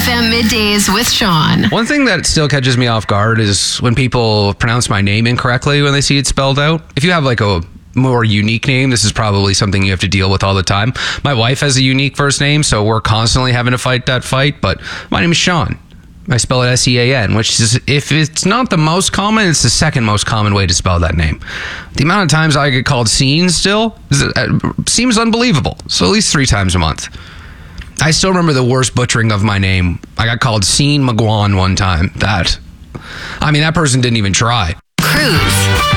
FM middays with Sean. One thing that still catches me off guard is when people pronounce my name incorrectly when they see it spelled out. If you have like a more unique name, this is probably something you have to deal with all the time. My wife has a unique first name, so we're constantly having to fight that fight, but my name is Sean. I spell it S-E-A-N, which is, if it's not the most common, it's the second most common way to spell that name. The amount of times I get called Scene still seems unbelievable. So at least 3 times a month. I still remember the worst butchering of my name. I got called Scene McGuan one time. That person didn't even try. Cruise.